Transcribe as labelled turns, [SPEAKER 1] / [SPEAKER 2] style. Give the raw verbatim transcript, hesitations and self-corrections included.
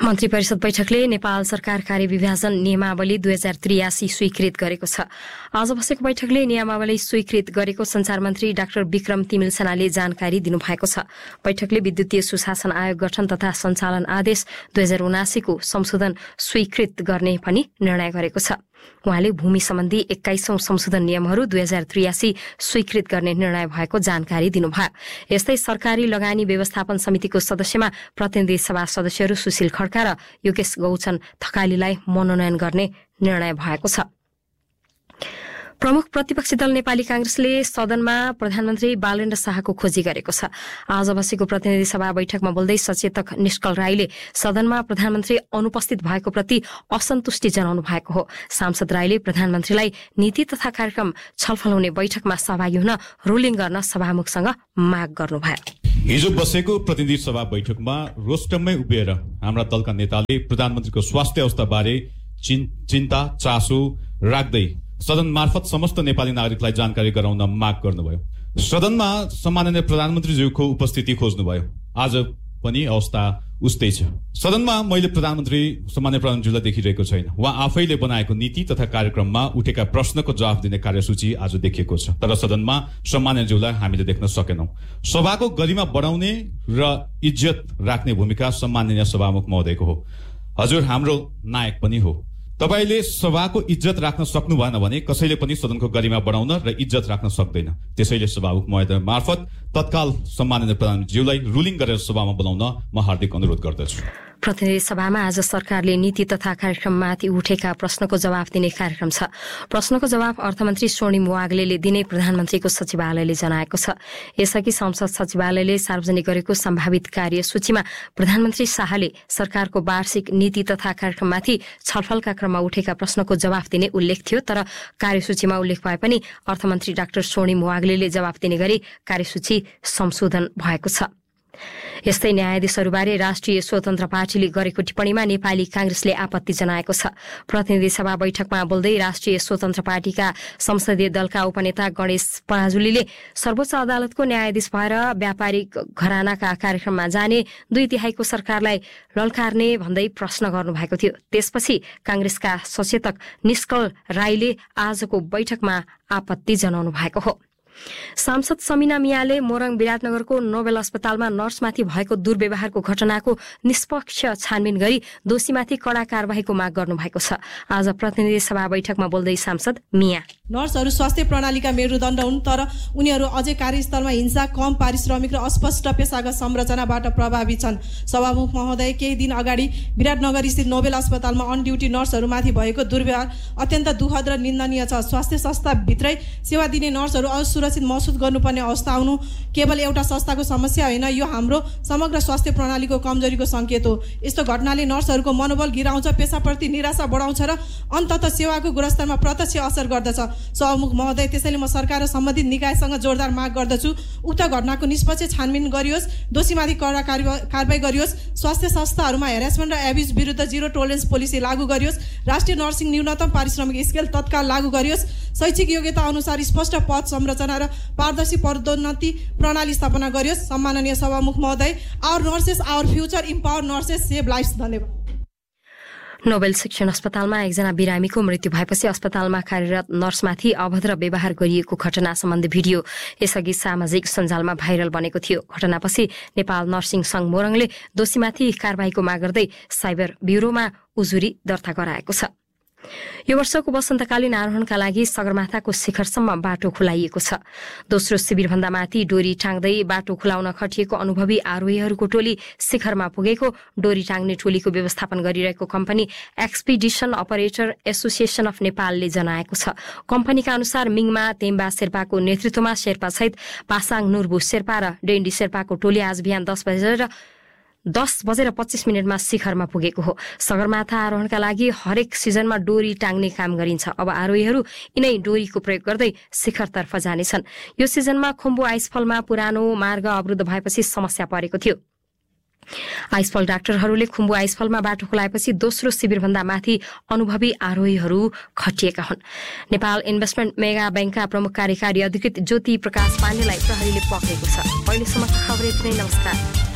[SPEAKER 1] मन्त्री परिषद बैठकले नेपाल सरकार कार्यविभाजन नियमावली दुई हजार त्रियासी स्वीकृत गरेको छ। आज बसेको बैठकले नियमावली स्वीकृत गरेको संचार मन्त्री डाक्टर विक्रम तिमिल सेनाले जानकारी दिनुभएको छ। बैठकले विद्युतीय सुशासन आयोग गठन तथा सञ्चालन आदेश दुई हजार उनासीको संशोधन स्वीकृत गर्ने पनि निर्णय गरेको छ। उहाँले भूमि सम्बन्धी एक्काइसौं संशोधन नियमहरू दुई हजार त्रियासी स्वीकृत गर्ने निर्णय भएको जानकारी दिनुभयो। यस्तै सरकारी लगानी व्यवस्थापन समितिको सदस्यमा प्रतिनिधि सभा सदस्यहरू सुशील खड्का र योगेश गौचन थकालीलाई मनोनयन गर्ने निर्णय भएको छ। प्रमुख प्रतिपक्षी दल नेपाली कांग्रेसले सदनमा प्रधानमन्त्री बालेन्द्र शाहको खोजी गरेको छ। आज बसेको प्रतिनिधि सभा बैठकमा बोल्दै सचेतक निष्कल राईले सदनमा प्रधानमन्त्री अनुपस्थित भएको प्रति असन्तुष्टि जनाउनु भएको हो। सांसद राईले प्रधानमन्त्रीलाई नीति तथा कार्यक्रम छलफल हुने बैठकमा सहभागी हुन रुलिङ गर्न सभामुखसँग माग गर्नुभयो।
[SPEAKER 2] हिजो बसेको प्रतिनिधि सभा बैठकमा रोस्टममै उभिएर हाम्रा दलका नेताले प्रधानमन्त्रीको स्वास्थ्य अवस्थाबारे चिन्ता चासो राख्दै सदन मार्फत समस्त नेपाली नागरिकलाई जानकारी गराउन माग गर्नुभयो। सदनमा सम्माननीय प्रधानमन्त्रीज्यूको उपस्थिति खोज्नुभयो। आज पनि अवस्था उस्तै छ। सदनमा मैले प्रधानमन्त्री सम्माननीय प्रधानमन्त्रीलाई देखिरहेको छैन। उहाँ आफैले बनाएको नीति तथा कार्यक्रममा उठेका प्रश्नको जवाफ दिने कार्यसूची आज देखिएको छ, तर सदनमा सम्माननीयज्यूलाई हामीले देख्न सकेनौं। सभाको गरिमा बढाउने र इज्जत राख्ने भूमिका सम्माननीय सभामुख महोदयको हो। हजुर हाम्रो नायक पनि हो। तपाईले सभाको इज्जत राख्न सक्नु भएन भने कसैले पनि सदनको गरिमा बढाउन र इज्जत राख्न सक्दैन। त्यसैले सभामुख महोदय मार्फत तत्काल सम्माननीय प्रधानमन्त्रीज्यूलाई रुलिङ गरेर सभामा बोलाउन म हार्दिक अनुरोध गर्दछु।
[SPEAKER 1] प्रतिनिधि सभामा आज सरकारले नीति तथा कार्यक्रममाथि उठेका प्रश्नको जवाफ दिने कार्यक्रम छ। प्रश्नको जवाफ अर्थमन्त्री स्वर्णिम वाग्लेले दिने प्रधानमन्त्रीको सचिवालयले जनाएको छ। यसअघि संसद सचिवालयले सार्वजनिक गरेको सम्भावित कार्यसूचीमा प्रधानमन्त्री शाहले सरकारको वार्षिक नीति तथा कार्यक्रममाथि छलफलका क्रममा उठेका प्रश्नको जवाफ दिने उल्लेख थियो, तर कार्यसूचीमा उल्लेख भए पनि अर्थमन्त्री डाक्टर स्वर्णिम वाग्लेले जवाफ दिने गरी कार्यसूची संशोधन भएको छ। यस्तै न्यायाधीशहरूबारे राष्ट्रिय स्वतन्त्र पार्टीले गरेको टिप्पणीमा नेपाली कांग्रेसले आपत्ति जनाएको छ। प्रतिनिधि सभा बैठकमा बोल्दै राष्ट्रिय स्वतन्त्र पार्टीका संसदीय दलका उपनेता गणेश पराजुलीले सर्वोच्च अदालतको न्यायाधीश भएर व्यापारिक घरानाका कार्यक्रममा जाने दुई तिहाईको सरकारलाई ललकार्ने भन्दै प्रश्न गर्नुभएको थियो। त्यसपछि कांग्रेसका सचेतक निष्कल राईले आजको बैठकमा आपत्ति जनाउनु भएको हो। सांसद समिना मियाले मोरङ विराटनगरको नोबेल अस्पतालमा नर्समाथि भएको दुर्व्यवहारको घटनाको निष्पक्ष छानबिन गरी दोषीमाथि कड़ा कारबाहीको माग गर्नुभएको छ। आज प्रतिनिधि सभा बैठकमा बोल्दै सांसद मिया
[SPEAKER 3] नर्सहरू स्वास्थ्य प्रणालीका मेरुदण्ड हुन्, तर उनीहरू अझै कार्यस्थलमा हिंसा, कम पारिश्रमिक र अस्पष्ट पेशागत संरचनाबाट प्रभावित छन्। सभामुख महोदय, केही दिन अगाडि विराटनगर स्थित नोबेल अस्पतालमा अन ड्युटी नर्सहरूमाथि भएको दुर्व्यवहार अत्यन्त दुःखद र निन्दनीय छ। स्वास्थ्य संस्थाभित्रै सेवा दिने नर्सहरू असुरक्षित महसुस गर्नुपर्ने अवस्था आउनु केवल एउटा संस्थाको समस्या होइन, यो हाम्रो समग्र स्वास्थ्य प्रणालीको कमजोरीको संकेत हो। यस्तो घटनाले नर्सहरूको मनोबल गिराउँछ, पेशाप्रति निराशा बढाउँछ र अन्ततः सेवाको गुणस्तरमा प्रत्यक्ष असर गर्दछ। सभामुख महोदय, त्यसैले म सरकार र सम्बन्धित निकायसँग जोरदार माग गर्दछु, उक्त घटनाको निष्पक्ष छानबिन गरियोस्, दोषीमाथि कडा कारबाही गरियोस्, स्वास्थ्य संस्थाहरूमा हेरेसमेन्ट र एब्युज विरुद्ध जिरो टोलरेन्स पोलिसी लागू गरियोस्, राष्ट्रिय नर्सिङ न्यूनतम पारिश्रमिक स्केल तत्काल लागू गरियोस्, शैक्षिक योग्यता अनुसार स्पष्ट पद संरचना र पारदर्शी पदोन्नति प्रणाली स्थापना गरियोस्। सम्माननीय सभामुख महोदय, our nurses our future, empower nurses save lives. धन्यवाद।
[SPEAKER 1] नोबेल शिक्षण अस्पतालमा एकजना बिरामीको मृत्यु भएपछि अस्पतालमा कार्यरत नर्समाथि अभद्र व्यवहार गरिएको घटना सम्बन्धी भिडियो यसअघि सामाजिक सञ्जालमा भाइरल बनेको थियो। घटनापछि नेपाल नर्सिङ संघ मोरङले दोषीमाथि कारबाहीको माग गर्दै साइबर ब्युरोमा उजुरी दर्ता गराएको छ। यो वर्षको वसन्तकालीन आरोहणका लागि सगरमाथाको शिखरसम्म बाटो खुलाइएको छ। दोस्रो शिविरभन्दा माथि डोरी टाङ्दै बाटो खुलाउन खटिएको अनुभवी आरोहीहरूको टोली शिखरमा पुगेको डोरी टाङ्ने टोलीको व्यवस्थापन गरिरहेको company expedition operator association of नेपालले जनाएको छ। कम्पनीका अनुसार मिङमा तेम्बा शेर्पाको नेतृत्वमा शेर्पासहित पासाङ नुर्बु शेर्पा र डेन्डी शेर्पाको टोली आज बिहान दस बजेर दस बजेर पच्चीस मिनटमा शिखरमा पुगेको हो। सगरमाथा आरोहणका लागि हरेक सिजनमा डोरी टाङ्ने काम गरिन्छ। अब आरोहीहरू यिनै डोरीको प्रयोग गर्दै शिखरतर्फ जानेछन्। यो सिजनमा खुम्बु आइसफलमा पुरानो मार्ग अवरुद्ध भएपछि समस्या परेको थियो। आइसफल डाक्टरहरूले खुम्बु आइसफलमा बाटो खुलाएपछि दोस्रो शिविरभन्दा माथि अनुभवी आरोहीहरू खटिएका हुन्। नेपाल इन्भेस्टमेन्ट मेगा ब्याङ्कका प्रमुख कार्यकारी अधिकृत ज्योति प्रकाश पाण्डेलाई प्रहरीले पक्रेको छ। अहिलेसम्मका खबर यति नै। नमस्कार।